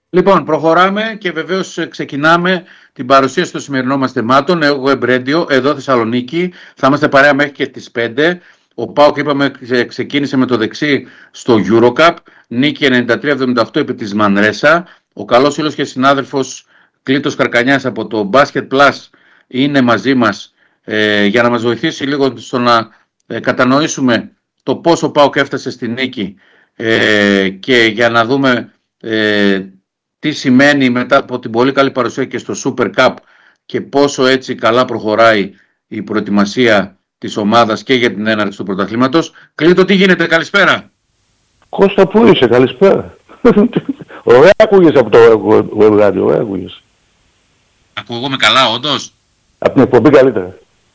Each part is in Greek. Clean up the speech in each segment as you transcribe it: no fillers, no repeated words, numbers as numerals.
Λοιπόν, προχωράμε και βεβαίως ξεκινάμε την παρουσίαση των σημερινών μας θεμάτων. Εγώ Εμπρέντιο, εδώ Θεσσαλονίκη. Θα είμαστε παρέα μέχρι και τις 5. Ο ΠΑΟΚ, είπαμε, ξεκίνησε με το δεξί στο EuroCup. Νίκη 93-78 επί της Μανρέσα. Ο καλός φίλος και συνάδελφος Κλήτος Καρκανιάς από το Basket Plus είναι μαζί μας για να μας βοηθήσει λίγο στο να κατανοήσουμε το πώς ο ΠΑΟΚ έφτασε στη νίκη και για να δούμε τι σημαίνει μετά από την πολύ καλή παρουσία και στο Super Cup και πόσο έτσι καλά προχωράει η προετοιμασία της ομάδας και για την έναρξη του πρωταθλήματος. Κλήτο, τι γίνεται, καλησπέρα. Κώστα, πού είσαι, καλησπέρα. Ωραία ακούγεσαι από το web radio, ωραία ακούγεσαι. Ακούγομαι καλά, όντως. Από την εκπομπή καλύτερα.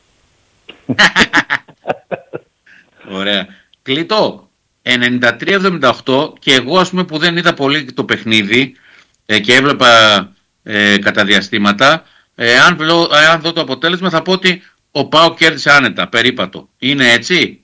Ωραία. Κλήτο, 93-78 και εγώ, ας πούμε, που δεν είδα πολύ το παιχνίδι και έβλεπα κατά διαστήματα, αν δω το αποτέλεσμα θα πω ότι ο ΠΑΟΚ κέρδισε άνετα, περίπατο. Είναι έτσι?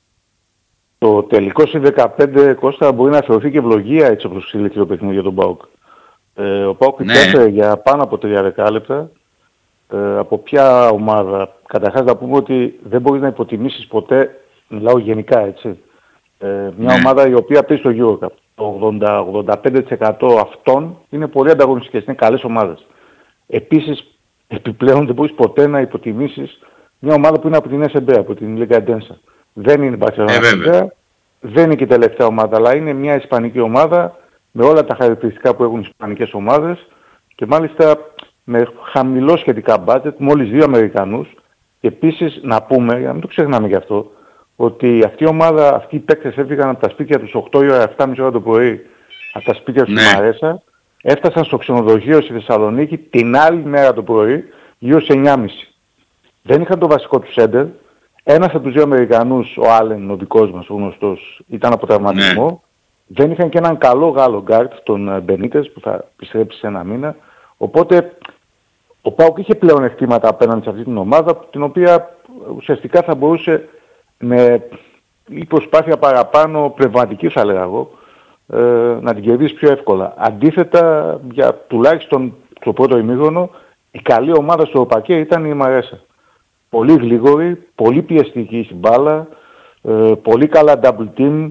Το τελικό συν 15, Κώστα, μπορεί να θεωρηθεί και ευλογία έτσι όπως εξελίχθηκε το παιχνίδι για τον ΠΑΟΚ. Ο ΠΑΟΚ υπέφερε για πάνω από 3 δεκάλεπτα. Από ποια ομάδα? Καταρχάς να πούμε ότι δεν μπορείς να υποτιμήσεις ποτέ, μιλάω γενικά έτσι, μια ομάδα η οποία πει στο EuroCup. Το 80-85% αυτών είναι πολύ ανταγωνιστικές, είναι καλές ομάδες. Επίσης, επιπλέον δεν μπορείς ποτέ να υποτιμήσεις μια ομάδα που είναι από την SB, από την Liga Endensa. Δεν είναι η Barcelona, δεν είναι και η τελευταία ομάδα, αλλά είναι μια ισπανική ομάδα με όλα τα χαρακτηριστικά που έχουν οι ισπανικές ομάδες και μάλιστα με χαμηλό σχετικά budget, μόλις 2 Αμερικανούς. Και επίσης να πούμε, για να μην το ξεχνάμε γι' αυτό, ότι αυτή η ομάδα, αυτοί οι παίκτες έφυγαν από τα σπίτια τους 8 η ώρα, 7.30 ώρα το πρωί, από τα σπίτια τους στη Μαρέσα, έφτασαν στο ξενοδοχείο στη Θεσσαλονίκη την άλλη μέρα το πρωί, γύρω σε 9.30. Δεν είχαν το βασικό του σέντερ. Ένας από τους 2 Αμερικανούς, ο Άλεν, ο δικός μας, ο γνωστός, ήταν από τραυματισμό. Δεν είχαν και έναν καλό Γάλλο γκάρτ, τον Μπενίτες, που θα επιστρέψει σε 1 μήνα. Οπότε ο ΠΑΟΚ είχε πλέον εκτίματα απέναντι σε αυτή την ομάδα, την οποία ουσιαστικά θα μπορούσε με η προσπάθεια παραπάνω πνευματική, θα λέγα εγώ, να την κερδίσει πιο εύκολα. Αντίθετα, για τουλάχιστον το πρώτο ημίχρονο, η καλή ομάδα στο πακέ ήταν η Μαρέσα. Πολύ γλίγορη, πολύ πιεστική στην μπάλα, πολύ καλά double team,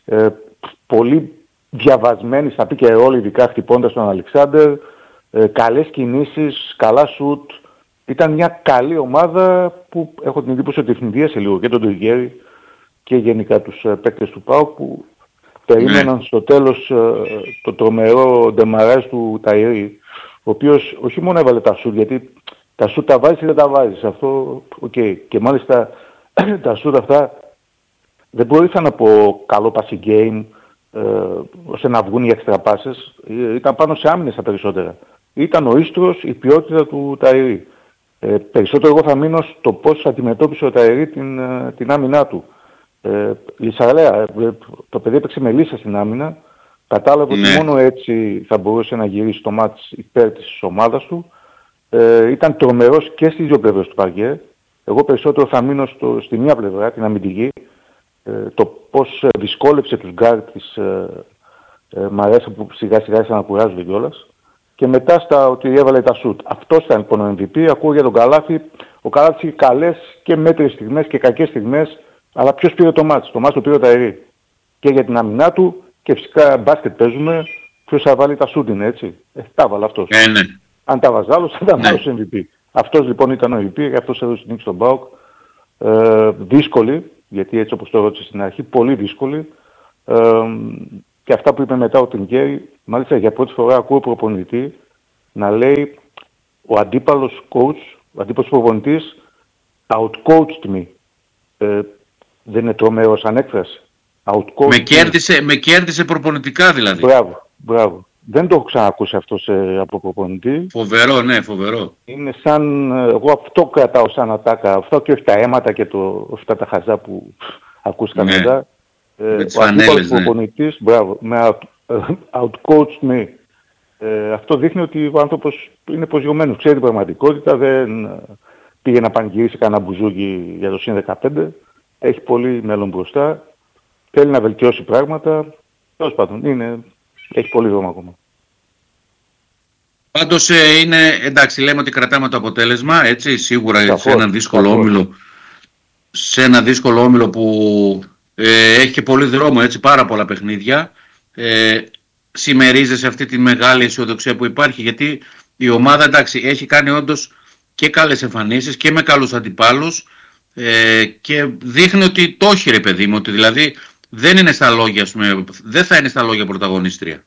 πολύ διαβασμένη στα pick and roll, ειδικά χτυπώντας τον Αλεξάνδερ, καλές κινήσεις, καλά σουτ. Ήταν μια καλή ομάδα που έχω την εντύπωση ότι ευνηδίασε λίγο και τον Τουργέρη και γενικά τους παίκτες του ΠΑΟΚ που περίμεναν στο τέλος το τρομερό ντεμαράζ του Ταϊρή, ο οποίος όχι μόνο έβαλε τα σουτ, γιατί τα σουτ τα βάζεις ή δεν τα βάζεις, αυτό okay. Και μάλιστα τα σουτ αυτά δεν μπορούσαν από καλό passing game ώστε να βγουν οι έξτρα πάσες, ήταν πάνω σε άμυνες τα περισσότερα. Ήταν ο ίστρος, η ποιότητα του Ταϊρή. Περισσότερο εγώ θα μείνω στο πώς αντιμετώπισε ο Ταϊρή την άμυνά του. Λυσαρλέα, το παιδί έπαιξε με λύσα στην άμυνα, κατάλαβε ότι μόνο έτσι θα μπορούσε να γυρίσει το μάτς υπέρ της ομάδας του. Ήταν τρομερός και στις 2 πλευρές του παρκέ. Εγώ περισσότερο θα μείνω στη μία πλευρά, την αμυντική, το πώς δυσκόλεψε τους γκάρ της Μαρέσα που σιγά σιγά άρχισαν να κουράζονται κιόλας. Και μετά στα ότι έβαλε τα σουτ. Αυτός ήταν λοιπόν ο MVP. Ακούω για τον Καλάθι. Ο Καλάθι είχε καλές και μέτριες στιγμές και κακές στιγμές. Αλλά ποιος πήρε το μάτς? Το μάτς το πήρε ο Ταϊρή. Και για την άμυνά του και φυσικά μπάσκετ παίζουμε. Ποιος θα βάλει τα σουτ είναι έτσι? Τα βάλε αυτός. Ναι. Αν τα βάζει άλλος θα ήταν άλλος MVP. Αυτός λοιπόν ήταν ο MVP. Γι' αυτός έδωσε την νίκη στον ΠΑΟΚ. Δύσκολη. Γιατί έτσι όπως το ρώτησε στην αρχή. Πολύ δύσκολη. Και αυτά που είπε μετά ο Τριγκέρι, μάλιστα για πρώτη φορά ακούω προπονητή να λέει ο αντίπαλος coach, ο αντίπαλος προπονητής outcoached me. Δεν είναι τρομερό σαν έκφραση? Με κέρδισε προπονητικά δηλαδή. Μπράβο. Δεν το έχω ξανακούσει αυτό από προπονητή. Φοβερό, ναι, φοβερό. Είναι σαν, εγώ αυτό κρατάω σαν ατάκα, αυτό και όχι τα αίματα και αυτά τα χαζά που ακούστηκαν μετά. Ο αντίπαλος προπονητής, με outcoached me. Αυτό δείχνει ότι ο άνθρωπος είναι προσγειωμένος, ξέρει την πραγματικότητα, δεν πήγε να πανηγυρίσει κανένα μπουζούκι για το συν 15, έχει πολύ μέλλον μπροστά, θέλει να βελτιώσει πράγματα, τέλος πάντων, έχει πολύ δρόμο ακόμα. Πάντως είναι, εντάξει, λέμε ότι κρατάμε το αποτέλεσμα, έτσι, σίγουρα Σαφώς, σε έναν δύσκολο όμιλο, σε ένα δύσκολο όμιλο που έχει και πολύ δρόμο, έτσι, πάρα πολλά παιχνίδια. Συμμερίζεσαι αυτή τη μεγάλη αισιοδοξία που υπάρχει, γιατί η ομάδα, εντάξει, έχει κάνει όντως και καλές εμφανίσεις και με καλούς αντιπάλους και δείχνει ότι το έχει, ρε παιδί μου, ότι δηλαδή δεν είναι στα λόγια, δεν θα είναι στα λόγια πρωταγωνίστρια.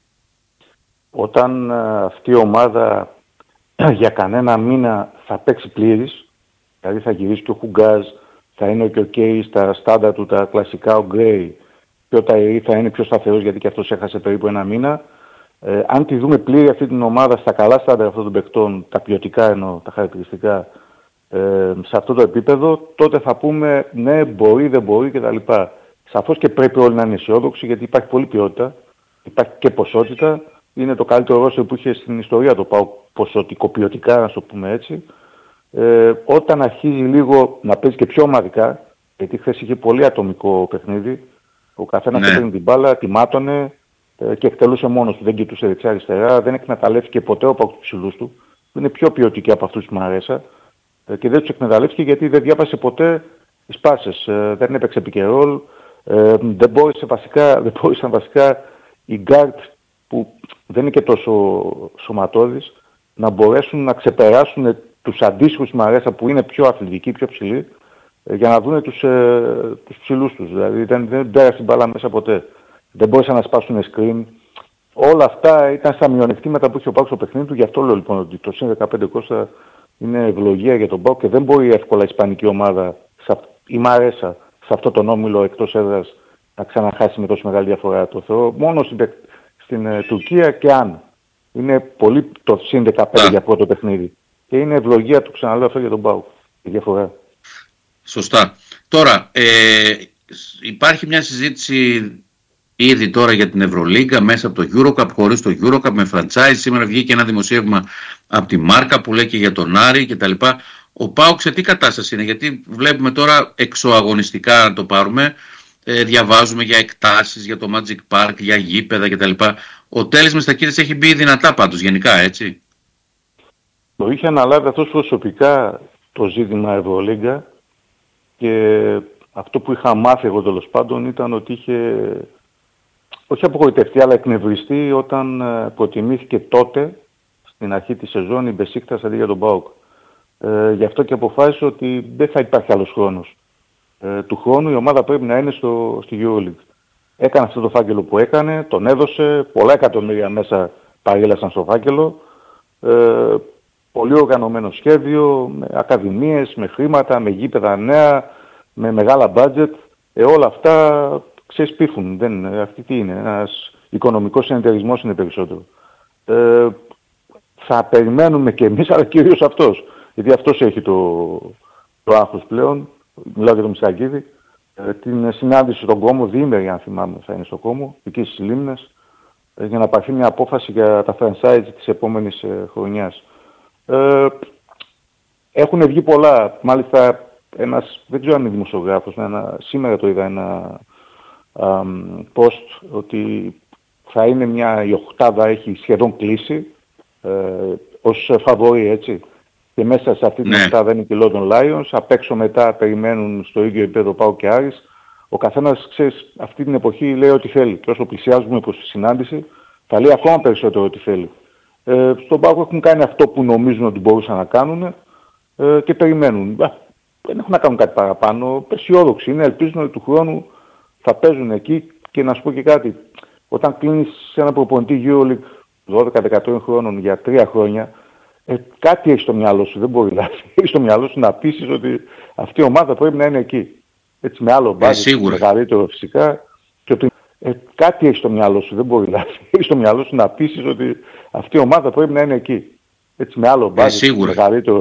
Όταν αυτή η ομάδα για κανένα μήνα θα παίξει πλήρης, δηλαδή θα γυρίσει και ο Χουγκάζ, θα είναι και ο Κέι στα στάντα του, τα κλασικά, ο Γκρέι, και ο Ταϊρή θα είναι πιο σταθερός γιατί και αυτός έχασε περίπου ένα μήνα. Αν τη δούμε πλήρη αυτή την ομάδα στα καλά στάντα αυτών των παικτών, τα ποιοτικά εννοώ, τα χαρακτηριστικά, σε αυτό το επίπεδο, τότε θα πούμε ναι, μπορεί, δεν μπορεί κτλ. Σαφώς και πρέπει όλοι να είναι αισιόδοξοι, γιατί υπάρχει πολλή ποιότητα, υπάρχει και ποσότητα. Είναι το καλύτερο ρόστερ που είχε στην ιστορία το ΠΑΟΚ, ποσοτικοποιωτικά, να το πούμε έτσι. Όταν αρχίζει λίγο να παίζει και πιο ομαδικά, γιατί χθες είχε πολύ ατομικό παιχνίδι, ο καθένας έπαιρνε την μπάλα, τη μάτωνε και εκτελούσε μόνος του, δεν κοιτούσε δεξιά-αριστερά, δεν εκμεταλλεύτηκε ποτέ ο ΠΑΟΚ τους ψηλούς του, που είναι πιο ποιοτικοί από αυτούς που μου αρέσα, και δεν τους εκμεταλλεύτηκε γιατί δεν διάβασε ποτέ τις πάσες, δεν έπαιξε pick-and-roll, δεν μπόρεσαν βασικά οι guard που δεν είναι και τόσο σωματώδεις να μπορέσουν να ξεπεράσουν τους αντίστοιχους Μαρέσα που είναι πιο αθλητικοί, πιο ψηλοί, για να δουν τους ψηλούς τους. Δηλαδή δεν πέρασε την μπάλα μέσα ποτέ. Δεν μπόρεσαν να σπάσουν screen. Όλα αυτά ήταν στα μειονεκτήματα που είχε ο ΠΑΟΚ στο παιχνίδι του. Γι' αυτό λέω λοιπόν ότι το συν 15 Κώστα είναι ευλογία για τον ΠΑΟΚ και δεν μπορεί εύκολα η ισπανική ομάδα, η Μαρέσα, σε αυτό τον όμιλο εκτός έδρας να ξαναχάσει με τόσο μεγάλη διαφορά. Το θεωρώ μόνο στην Τουρκία και αν. Είναι πολύ το συν 15 για πρώτο παιχνίδι. Και είναι ευλογία του, ξαναλέω αυτό, για τον ΠΑΟΚ. Η διαφορά. Σωστά. Τώρα, υπάρχει μια συζήτηση ήδη τώρα για την Ευρωλίγκα μέσα από το EuroCup, χωρίς το EuroCup, με franchise. Σήμερα βγήκε ένα δημοσίευμα από τη Μάρκα που λέει και για τον Άρη κτλ. Ο ΠΑΟΚ σε τι κατάσταση είναι? Γιατί βλέπουμε τώρα εξωαγωνιστικά, να το πάρουμε, διαβάζουμε για εκτάσεις, για το Magic Park, για γήπεδα κτλ. Ο Τέλης Μεστακίδης έχει μπει δυνατά πάντως γενικά, έτσι. Το είχε αναλάβει αυτός προσωπικά το ζήτημα Ευρωλίγκα και αυτό που είχα μάθει εγώ τέλος πάντων ήταν ότι είχε όχι απογοητευτεί αλλά εκνευριστεί όταν προτιμήθηκε τότε στην αρχή της σεζόν η Μπεσίκτας αντί για τον ΠΑΟΚ. Γι' αυτό και αποφάσισε ότι δεν θα υπάρχει άλλος χρόνος. Του χρόνου η ομάδα πρέπει να είναι στη EuroLeague. Έκανε αυτό το φάκελο που έκανε, τον έδωσε, πολλά εκατομμύρια μέσα παρέλασαν στο φάκελο. Πολύ οργανωμένο σχέδιο, με ακαδημίες, με χρήματα, με γήπεδα νέα, με μεγάλα budget. Όλα αυτά ξεσπίφουν. Αυτή τι είναι, ένας οικονομικός συνεταιρισμός είναι περισσότερο. Θα περιμένουμε και εμείς, αλλά κυρίως αυτός. Γιατί αυτός έχει το άγχος πλέον. Μιλάω για τον Μιστακίδη. Την συνάντηση στον Κόμο, διήμερη αν θυμάμαι θα είναι στον Κόμο, εκεί στις Λίμνες, για να πάρθει μια απόφαση για τα franchise της επόμενης χρονιάς. Έχουν βγει πολλά, μάλιστα ένας, δεν ξέρω αν είναι δημοσιογράφος, σήμερα το είδα ένα post ότι θα είναι η οκτάδα έχει σχεδόν κλείσει ως φαβορί, έτσι. Και μέσα σε αυτή την οκτάδα είναι και οι London Lions, απ' έξω μετά περιμένουν στο ίδιο επίπεδο ΠΑΟΚ και Άρης. Ο καθένας, ξέρεις, αυτή την εποχή λέει ό,τι θέλει και όσο πλησιάζουμε προς τη συνάντηση θα λέει ακόμα περισσότερο ό,τι θέλει. Στον ΠΑΟΚ έχουν κάνει αυτό που νομίζουν ότι μπορούσαν να κάνουν και περιμένουν. Δεν έχουν να κάνουν κάτι παραπάνω. Αισιόδοξοι είναι, ελπίζουν ότι του χρόνου θα παίζουν εκεί. Και να σου πω και κάτι, όταν κλείνεις σε ένα προπονητή EuroLeague 12-13 χρόνων για 3 χρόνια, κάτι έχει στο μυαλό σου, δεν μπορεί να έχει στο μυαλό σου να πείσεις ότι αυτή η ομάδα πρέπει να είναι εκεί. Έτσι με άλλο μπάζι, μεγαλύτερο φυσικά. Και ότι κάτι έχει στο μυαλό σου, δεν μπορεί να έχει στο μυαλό σου να πείσεις ότι αυτή η ομάδα πρέπει να είναι εκεί. Έτσι με άλλο μπάζι, μεγαλύτερο